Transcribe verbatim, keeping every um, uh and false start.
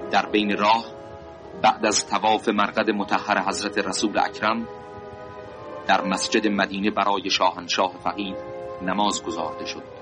در بین راه بعد از طواف مرقد مطهر حضرت رسول اکرم در مسجد مدینه برای شاهنشاه فقید نماز گزارده شد.